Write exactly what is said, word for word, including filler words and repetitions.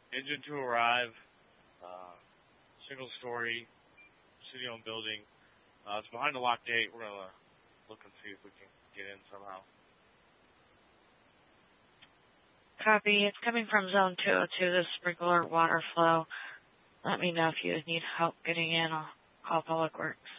Engine to arrive. Uh, single story, city-owned building. Uh, it's behind the locked gate. We're gonna look and see if we can get in somehow. Copy. It's coming from zone two oh two, the sprinkler water flow. Let me know if you need help getting in. I'll call Public Works.